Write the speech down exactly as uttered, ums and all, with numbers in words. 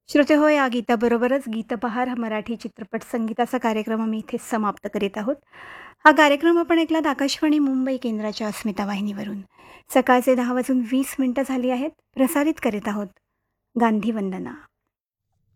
श्रोते हो, या गीताबरोबरच गीतबहार हा मराठी चित्रपट संगीताचा कार्यक्रम आम्ही इथे समाप्त करीत आहोत. हा कार्यक्रम आपण ऐकलात आकाशवाणी मुंबई केंद्राच्या अस्मिता वाहिनीवरून. सकाळचे दहा वाजून वीस मिनिटं झाली आहेत. प्रसारित करीत आहोत गांधी वंदना.